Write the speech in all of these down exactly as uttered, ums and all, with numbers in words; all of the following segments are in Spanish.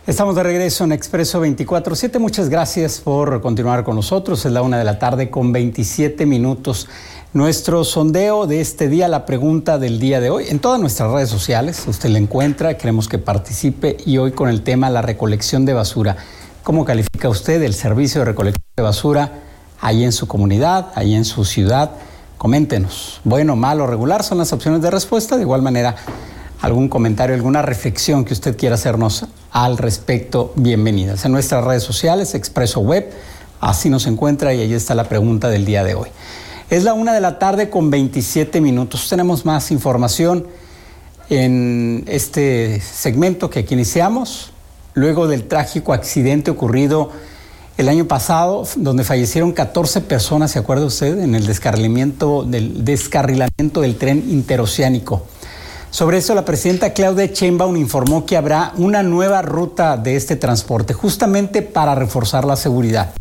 Estamos de regreso en Expreso veinticuatro siete. Muchas gracias por continuar con nosotros. Es la una de la tarde con veintisiete minutos. Nuestro sondeo de este día, la pregunta del día de hoy, en todas nuestras redes sociales, usted la encuentra, queremos que participe y hoy con el tema la recolección de basura. ¿Cómo califica usted el servicio de recolección de basura ahí en su comunidad, ahí en su ciudad? Coméntenos. Bueno, malo, regular son las opciones de respuesta. De igual manera, algún comentario, alguna reflexión que usted quiera hacernos al respecto, bienvenidas. En nuestras redes sociales, Expreso Web, así nos encuentra y ahí está la pregunta del día de hoy. Es la una de la tarde con veintisiete minutos. Tenemos más información en este segmento que aquí iniciamos, luego del trágico accidente ocurrido el año pasado, donde fallecieron catorce personas, ¿se acuerda usted? En el descarrilamiento del, descarrilamiento del tren interoceánico. Sobre eso, la presidenta Claudia Sheinbaum informó que habrá una nueva ruta de este transporte, justamente para reforzar la seguridad.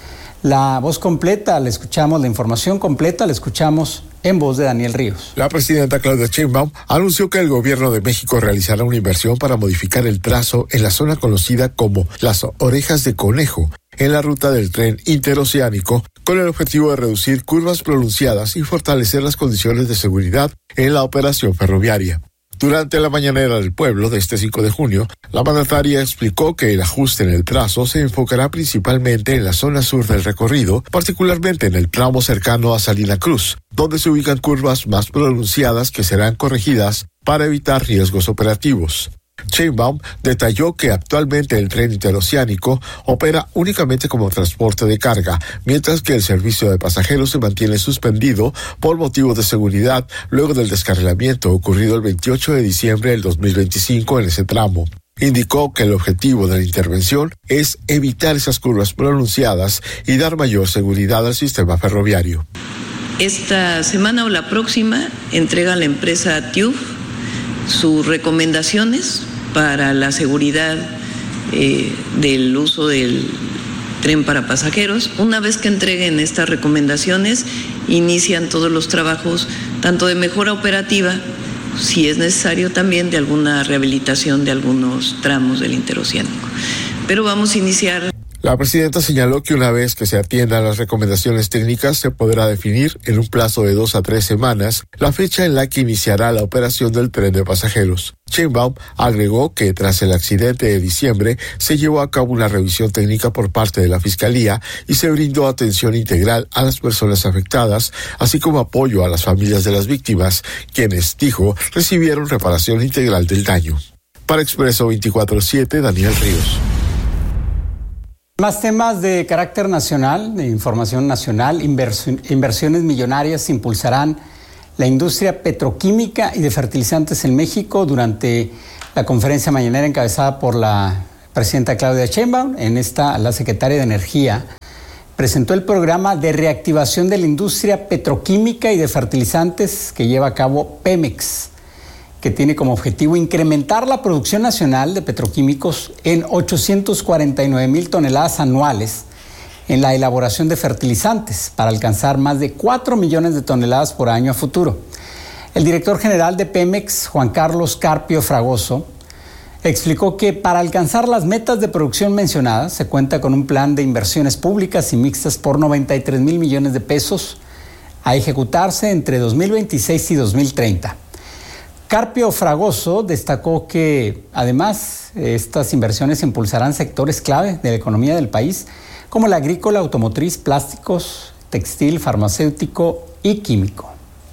La voz completa, la escuchamos, la información completa, la escuchamos en voz de Daniel Ríos. La presidenta Claudia Sheinbaum anunció que el gobierno de México realizará una inversión para modificar el trazo en la zona conocida como las Orejas de Conejo, en la ruta del tren interoceánico, con el objetivo de reducir curvas pronunciadas y fortalecer las condiciones de seguridad en la operación ferroviaria. Durante la mañanera del pueblo de este cinco de junio, la mandataria explicó que el ajuste en el trazo se enfocará principalmente en la zona sur del recorrido, particularmente en el tramo cercano a Salina Cruz, donde se ubican curvas más pronunciadas que serán corregidas para evitar riesgos operativos. Sheinbaum detalló que actualmente el tren interoceánico opera únicamente como transporte de carga, mientras que el servicio de pasajeros se mantiene suspendido por motivos de seguridad luego del descarrilamiento ocurrido el veintiocho de diciembre del dos mil veinticinco en ese tramo. Indicó que el objetivo de la intervención es evitar esas curvas pronunciadas y dar mayor seguridad al sistema ferroviario. Esta semana o la próxima entrega la empresa T I U F sus recomendaciones para la seguridad eh, del uso del tren para pasajeros. Una vez que entreguen estas recomendaciones, inician todos los trabajos, tanto de mejora operativa, si es necesario también de alguna rehabilitación de algunos tramos del interoceánico. Pero vamos a iniciar. La presidenta señaló que una vez que se atiendan las recomendaciones técnicas, se podrá definir en un plazo de dos a tres semanas la fecha en la que iniciará la operación del tren de pasajeros. Sheinbaum agregó que tras el accidente de diciembre se llevó a cabo una revisión técnica por parte de la Fiscalía y se brindó atención integral a las personas afectadas, así como apoyo a las familias de las víctimas, quienes, dijo, recibieron reparación integral del daño. Para Expreso veinticuatro siete, Daniel Ríos. Más temas de carácter nacional, de información nacional. Inversión, inversiones millonarias impulsarán la industria petroquímica y de fertilizantes en México durante la conferencia mañanera encabezada por la presidenta Claudia Sheinbaum. En esta, la secretaria de Energía presentó el programa de reactivación de la industria petroquímica y de fertilizantes que lleva a cabo Pemex, que tiene como objetivo incrementar la producción nacional de petroquímicos en ochocientos cuarenta y nueve mil toneladas anuales en la elaboración de fertilizantes para alcanzar más de cuatro millones de toneladas por año a futuro. El director general de Pemex, Juan Carlos Carpio Fragoso, explicó que para alcanzar las metas de producción mencionadas se cuenta con un plan de inversiones públicas y mixtas por noventa y tres mil millones de pesos a ejecutarse entre dos mil veintiséis y dos mil treinta. Carpio Fragoso destacó que, además, estas inversiones impulsarán sectores clave de la economía del país, como la agrícola, automotriz, plásticos, textil, farmacéutico y químico.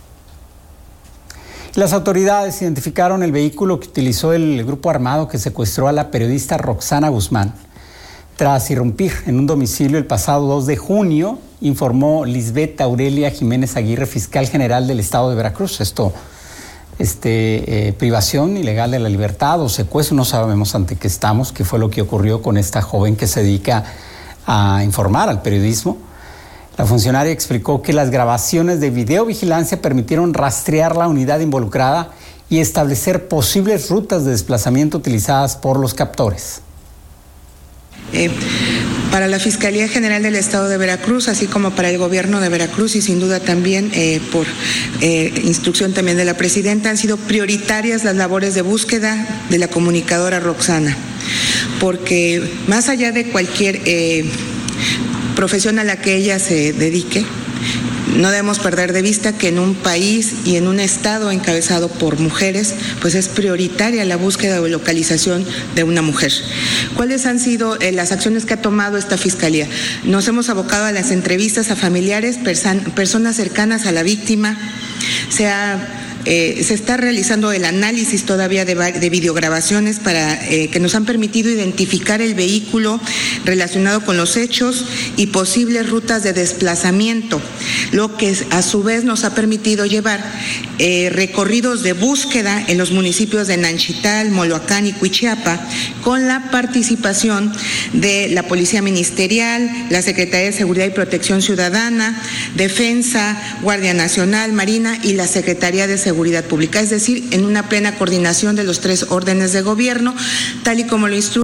Las autoridades identificaron el vehículo que utilizó el grupo armado que secuestró a la periodista Roxana Guzmán tras irrumpir en un domicilio el pasado dos de junio, informó Lisbeth Aurelia Jiménez Aguirre, fiscal general del estado de Veracruz. Esto Este, eh, privación ilegal de la libertad o secuestro, no sabemos ante qué estamos, qué fue lo que ocurrió con esta joven que se dedica a informar al periodismo. La funcionaria explicó que las grabaciones de videovigilancia permitieron rastrear la unidad involucrada y establecer posibles rutas de desplazamiento utilizadas por los captores. Eh, para la Fiscalía General del Estado de Veracruz, así como para el Gobierno de Veracruz y sin duda también eh, por eh, instrucción también de la Presidenta, han sido prioritarias las labores de búsqueda de la comunicadora Roxana. porque más allá de cualquier eh, profesión a la que ella se dedique, no debemos perder de vista que en un país y en un estado encabezado por mujeres, pues es prioritaria la búsqueda o localización de una mujer. ¿Cuáles han sido eh, las acciones que ha tomado esta Fiscalía? Nos hemos abocado a las entrevistas a familiares, persan, personas cercanas a la víctima. Se ha Eh, se está realizando el análisis todavía de, de videograbaciones para eh, que nos han permitido identificar el vehículo relacionado con los hechos y posibles rutas de desplazamiento, lo que a su vez nos ha permitido llevar eh, recorridos de búsqueda en los municipios de Nanchital, Moloacán y Cuichiapa, con la participación de la Policía Ministerial, la Secretaría de Seguridad y Protección Ciudadana, Defensa, Guardia Nacional, Marina y la Secretaría de Seguridad Seguridad Pública, es decir, en una plena coordinación de los tres órdenes de gobierno, tal y como lo instruye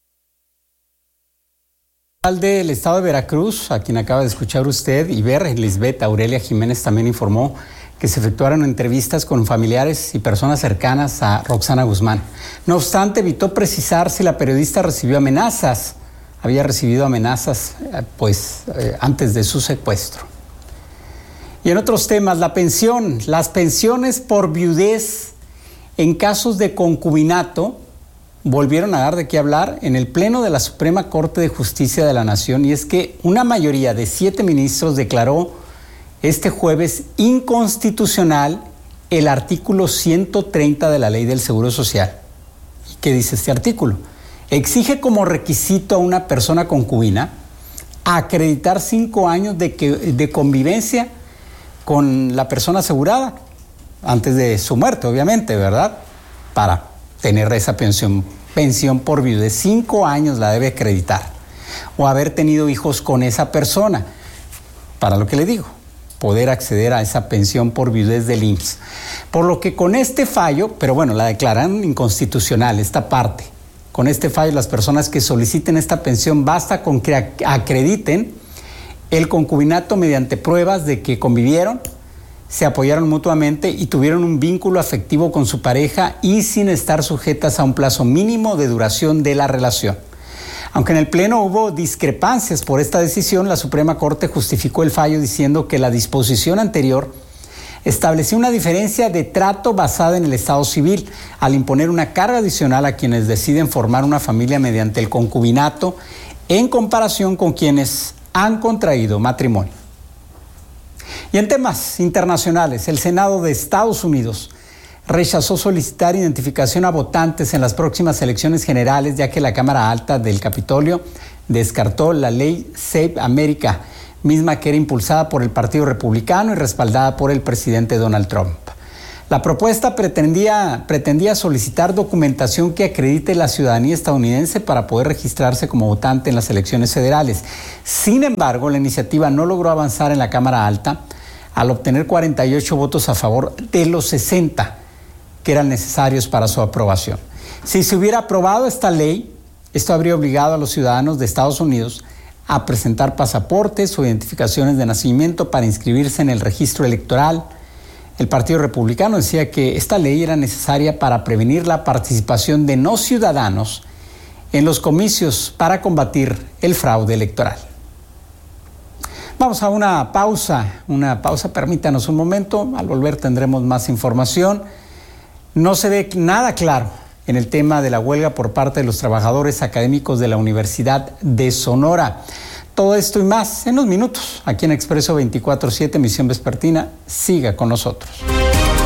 del Estado de Veracruz, a quien acaba de escuchar usted y ver, Lisbeth Aurelia Jiménez también informó que se efectuaron entrevistas con familiares y personas cercanas a Roxana Guzmán. No obstante, evitó precisar si la periodista recibió amenazas, había recibido amenazas pues eh, antes de su secuestro. Y en otros temas, la pensión, las pensiones por viudez en casos de concubinato volvieron a dar de qué hablar en el Pleno de la Suprema Corte de Justicia de la Nación, y es que una mayoría de siete ministros declaró este jueves inconstitucional el artículo ciento treinta de la Ley del Seguro Social. ¿Y qué dice este artículo? Exige como requisito a una persona concubina acreditar cinco años de, que, de convivencia con la persona asegurada, antes de su muerte, obviamente, ¿verdad? Para tener esa pensión, pensión por viudez, cinco años la debe acreditar, o haber tenido hijos con esa persona, para lo que le digo, poder acceder a esa pensión por viudez del I M S S. Por lo que con este fallo, pero bueno, la declaran inconstitucional, esta parte, con este fallo las personas que soliciten esta pensión basta con que acrediten el concubinato mediante pruebas de que convivieron, se apoyaron mutuamente y tuvieron un vínculo afectivo con su pareja y sin estar sujetas a un plazo mínimo de duración de la relación. Aunque en el Pleno hubo discrepancias por esta decisión, la Suprema Corte justificó el fallo diciendo que la disposición anterior estableció una diferencia de trato basada en el estado civil, al imponer una carga adicional a quienes deciden formar una familia mediante el concubinato, en comparación con quienes han contraído matrimonio. Y en temas internacionales, el Senado de Estados Unidos rechazó solicitar identificación a votantes en las próximas elecciones generales, ya que la Cámara Alta del Capitolio descartó la ley Save America, misma que era impulsada por el Partido Republicano y respaldada por el presidente Donald Trump. La propuesta pretendía, pretendía solicitar documentación que acredite la ciudadanía estadounidense para poder registrarse como votante en las elecciones federales. Sin embargo, la iniciativa no logró avanzar en la Cámara Alta al obtener cuarenta y ocho votos a favor de los sesenta que eran necesarios para su aprobación. Si se hubiera aprobado esta ley, esto habría obligado a los ciudadanos de Estados Unidos a presentar pasaportes o identificaciones de nacimiento para inscribirse en el registro electoral. El Partido Republicano decía que esta ley era necesaria para prevenir la participación de no ciudadanos en los comicios para combatir el fraude electoral. Vamos a una pausa, una pausa, permítanos un momento, al volver tendremos más información. No se ve nada claro en el tema de la huelga por parte de los trabajadores académicos de la Universidad de Sonora. Todo esto y más en unos minutos, aquí en Expreso veinticuatro siete, emisión vespertina. Siga con nosotros.